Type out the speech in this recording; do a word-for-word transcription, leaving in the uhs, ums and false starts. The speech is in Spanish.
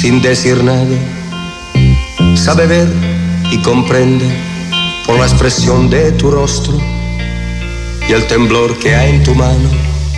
sin decir nada. Sabe ver y comprende por la expresión de tu rostro y el temblor que hay en tu mano